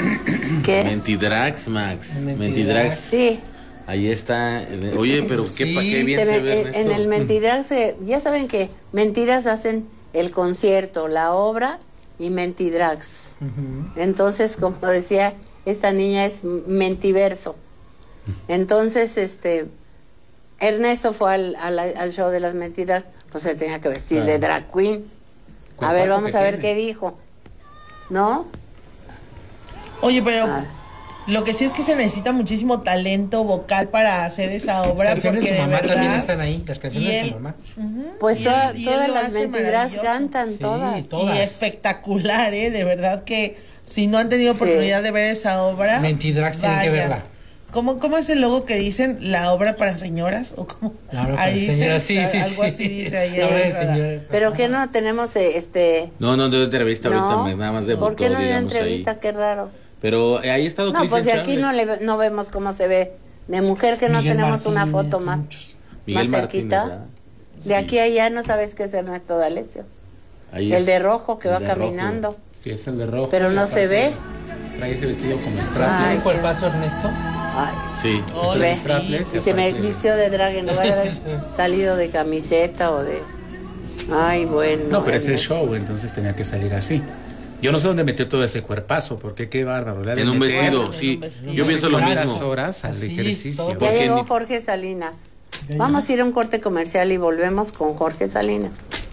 ¿Qué? Mentidrags, Max. Mentidrags. Sí. Ahí está. Oye, pero Sí, qué bien se ve, Ernesto. En el Mentidrags, ya saben que Mentiras hacen el concierto, la obra y Mentidrags. Entonces, como decía, esta niña es mentiverso. Entonces, Ernesto fue al show de las Mentiras, pues se tenía que vestir de drag queen. A ver, vamos a ver qué dijo. ¿No? Oye, pero lo que sí es que se necesita muchísimo talento vocal para hacer esa obra. Las canciones porque de su mamá verdad, también están ahí, las canciones de su mamá. Pues y todas él lo las hace Mentiras maravilloso. cantan, Sí, todas. todas. Y espectacular, de verdad que si no han tenido oportunidad de ver esa obra, Mentidrags tienen que vayan. verla. ¿Cómo es el logo que dicen? ¿La obra para señoras? ¿O cómo? La obra para Ahí señoras, dice, sí, algo así dice ahí. La obra de entrada. señora. Pero que no tenemos No, de entrevista no, ahorita, nada más debutó, ¿por qué no dio digamos, entrevista? ahí. Qué raro. Pero ahí ha estado No, Cristian pues de aquí Chávez. no vemos cómo se ve de mujer, que no Miguel tenemos una Martínez, foto más, Miguel más Martínez, cerquita. ¿verdad? De aquí a allá no sabes qué es Ernesto D'Alessio. Ahí El es- de rojo que el va de rojo. caminando. Sí, es el de rojo. Pero y no aparte se ve. Trae ese vestido como Ay, strapless. ¿Tiene un cuerpazo, Ernesto? Ay, Sí. Oh, ve. sí. strapless, y se me aparte- vistió de drag en lugar de haber salido de camiseta o de... Ay, bueno. No, pero es el Ernesto. show, entonces tenía que salir así. Yo no sé dónde metió todo ese cuerpazo, porque qué bárbaro. le ha de En un meter vestido, en sí. un vestido. Yo pienso lo tantas mismo. horas al Así, ejercicio. todo. Ya Porque llegó ni- Jorge Salinas. Vamos a ir a un corte comercial y volvemos con Jorge Salinas.